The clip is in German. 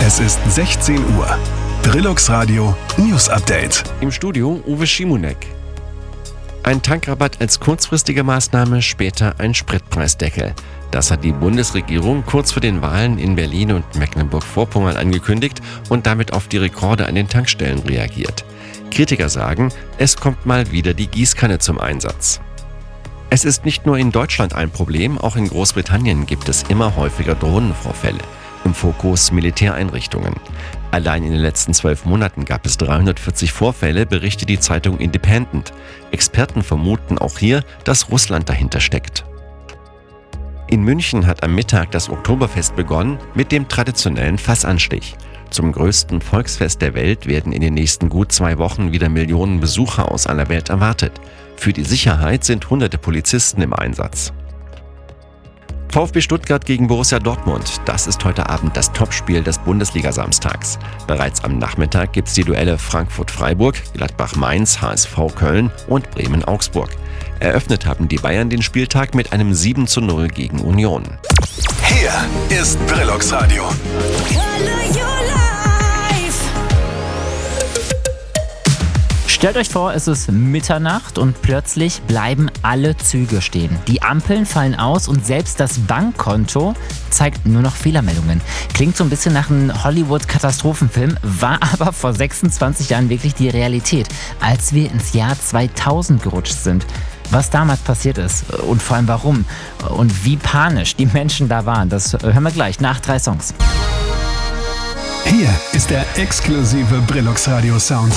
Es ist 16 Uhr. Brillux Radio News Update. Im Studio Uwe Schimonek. Ein Tankrabatt als kurzfristige Maßnahme, später ein Spritpreisdeckel. Das hat die Bundesregierung kurz vor den Wahlen in Berlin und Mecklenburg-Vorpommern angekündigt und damit auf die Rekorde an den Tankstellen reagiert. Kritiker sagen, es kommt mal wieder die Gießkanne zum Einsatz. Es ist nicht nur in Deutschland ein Problem, auch in Großbritannien gibt es immer häufiger Drohnenvorfälle. Im Fokus Militäreinrichtungen. Allein in den letzten 12 Monaten gab es 340 Vorfälle, berichtet die Zeitung Independent. Experten vermuten auch hier, dass Russland dahinter steckt. In München hat am Mittag das Oktoberfest begonnen mit dem traditionellen Fassanstich. Zum größten Volksfest der Welt werden in den nächsten gut 2 Wochen wieder Millionen Besucher aus aller Welt erwartet. Für die Sicherheit sind hunderte Polizisten im Einsatz. VfB Stuttgart gegen Borussia Dortmund. Das ist heute Abend das Topspiel des Bundesliga-Samstags. Bereits am Nachmittag gibt es die Duelle Frankfurt-Freiburg, Gladbach-Mainz, HSV Köln und Bremen-Augsburg. Eröffnet haben die Bayern den Spieltag mit einem 7:0 gegen Union. Hier ist Brillux Radio. Stellt euch vor, es ist Mitternacht und plötzlich bleiben alle Züge stehen. Die Ampeln fallen aus und selbst das Bankkonto zeigt nur noch Fehlermeldungen. Klingt so ein bisschen nach einem Hollywood-Katastrophenfilm, war aber vor 26 Jahren wirklich die Realität, als wir ins Jahr 2000 gerutscht sind. Was damals passiert ist und vor allem warum und wie panisch die Menschen da waren, das hören wir gleich nach 3 Songs. Hier ist der exklusive Brillux Radio Sound.